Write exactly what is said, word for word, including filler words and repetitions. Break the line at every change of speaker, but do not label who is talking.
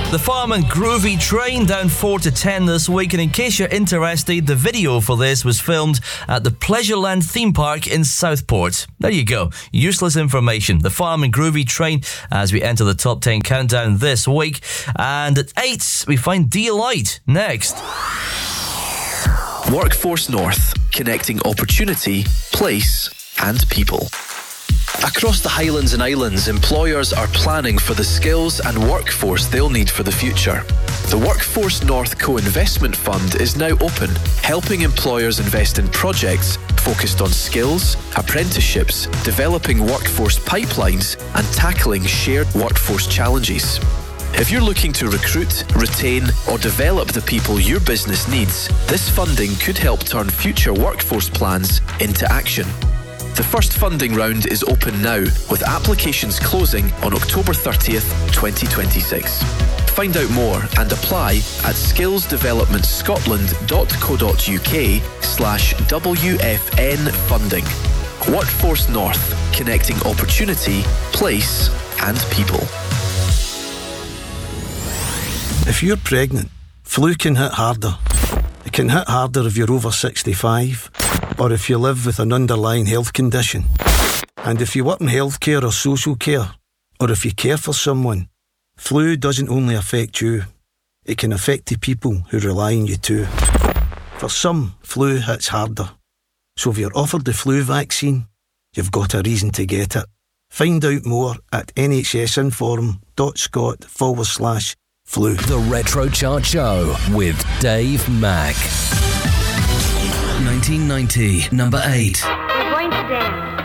The Farm and Groovy Train down four to ten this week, and in case you're interested, the video for this was filmed at the Pleasureland theme park in Southport. There you go. Useless information. The Farm and Groovy Train as we enter the top ten countdown this week. And at eight, we find Delight next.
Workforce North, connecting opportunity, place and people. Across the Highlands and Islands, employers are planning for the skills and workforce they'll need for the future. The Workforce North Co-Investment Fund is now open, helping employers invest in projects focused on skills, apprenticeships, developing workforce pipelines, and tackling shared workforce challenges. If you're looking to recruit, retain, or develop the people your business needs, this funding could help turn future workforce plans into action. The first funding round is open now, with applications closing on October thirtieth, twenty twenty-six. Find out more and apply at skillsdevelopmentscotland.co.uk slash WFN funding. Workforce North, connecting opportunity, place and people.
If you're pregnant, flu can hit harder. It can hit harder if you're over sixty-five, or if you live with an underlying health condition. And if you work in healthcare or social care, or if you care for someone, flu doesn't only affect you, it can affect the people who rely on you too. For some, flu hits harder. So if you're offered the flu vaccine, you've got a reason to get it. Find out more at nhsinform.scot forward slash flu.
The Retro Chart Show with Dave Mack. nineteen ninety, number eight.
We're going to dance.